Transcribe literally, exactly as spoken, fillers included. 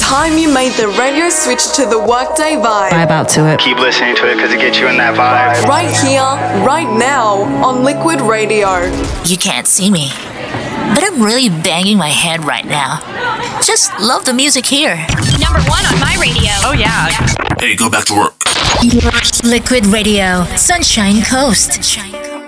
time you made the radio switch to the workday vibe. Vibe out to it. Keep listening to it because it gets you in that vibe. Right here, right now, on Liquid Radio. You can't see me, but I'm really banging my head right now. Just love the music here. Number one on my radio. Oh, yeah. Hey, go back to work. Liquid Radio, Sunshine Coast.